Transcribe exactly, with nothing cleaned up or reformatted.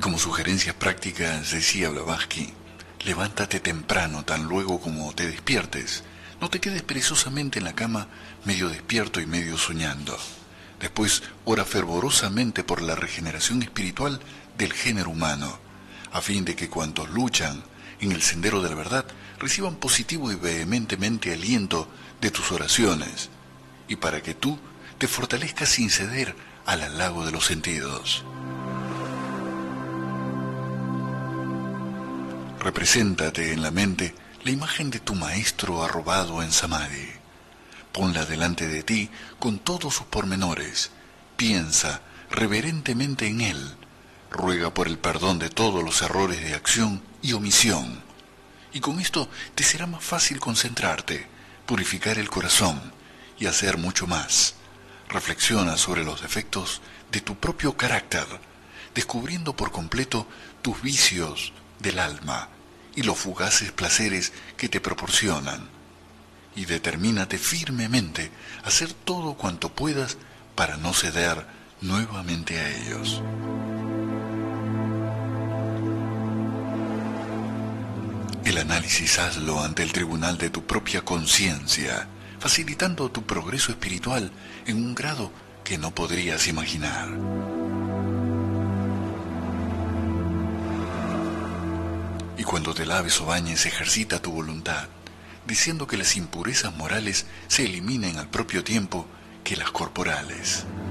como sugerencias prácticas decía Blavatsky, levántate temprano tan luego como te despiertes. No te quedes perezosamente en la cama medio despierto y medio soñando. Después ora fervorosamente por la regeneración espiritual del género humano, a fin de que cuantos luchan en el sendero de la verdad reciban positivo y vehementemente aliento de tus oraciones, y para que tú te fortalezcas sin ceder al halago de los sentidos. Represéntate en la mente la imagen de tu maestro arrobado en Samadhi. Ponla delante de ti con todos sus pormenores. Piensa reverentemente en él. Ruega por el perdón de todos los errores de acción y omisión. Y con esto te será más fácil concentrarte, purificar el corazón y hacer mucho más. Reflexiona sobre los defectos de tu propio carácter, descubriendo por completo tus vicios del alma y los fugaces placeres que te proporcionan. Y determínate firmemente a hacer todo cuanto puedas para no ceder nuevamente a ellos. El análisis hazlo ante el tribunal de tu propia conciencia, facilitando tu progreso espiritual en un grado que no podrías imaginar. Y cuando te laves o bañes, ejercita tu voluntad, diciendo que las impurezas morales se eliminen al propio tiempo que las corporales.